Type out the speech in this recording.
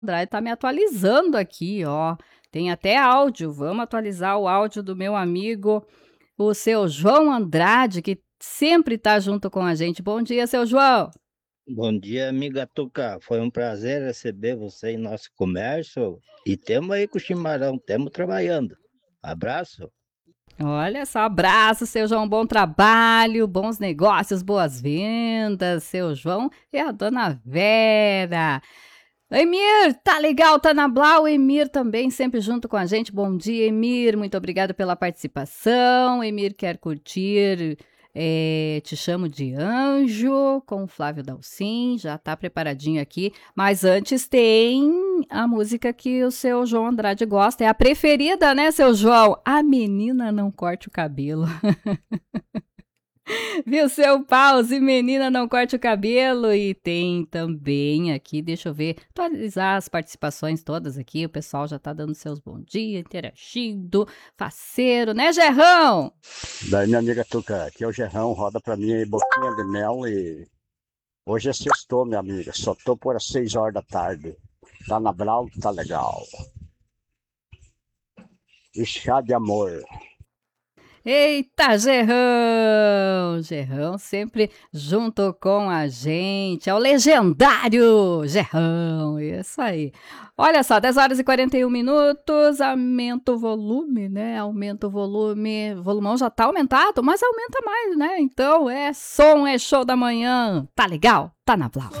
Andrade tá me atualizando aqui, ó. Tem até áudio. Vamos atualizar o áudio do meu amigo, o seu João Andrade, que sempre tá junto com a gente. Bom dia, seu João. Bom dia, amiga Tuca. Foi um prazer receber você em nosso comércio. E temos aí com o chimarrão, temos trabalhando. Abraço. Olha só, abraço, seu João, bom trabalho, bons negócios, boas vendas, seu João e a dona Vera. Emir, tá legal, tá na Blau, Emir também sempre junto com a gente. Bom dia, Emir, muito obrigado pela participação. Emir quer curtir Te Chamo de Anjo com o Flávio Dalcin, já tá preparadinho aqui. Mas antes tem a música que o seu João Andrade gosta, é a preferida, né, seu João? A Menina Não Corte o Cabelo. Viu, seu pause, menina, não corte o cabelo. E tem também aqui, deixa eu ver, atualizar as participações todas aqui. O pessoal já tá dando seus bom dia, interagindo, faceiro, né, Gerrão? Daí, minha amiga Tuca, aqui é o Gerrão, roda pra mim aí, boquinha de mel e... Hoje é sextou, minha amiga, só tô por às 6 horas da tarde. Tá na Brau, tá legal. E chá de amor. Eita, Gerrão! Gerrão sempre junto com a gente. É o legendário Gerrão. Isso aí. Olha só, 10 horas e 41 minutos. Aumenta o volume, né? Aumenta o volume. O volumão já tá aumentado, mas aumenta mais, né? Então é som, é show da manhã. Tá legal? Tá na Blau.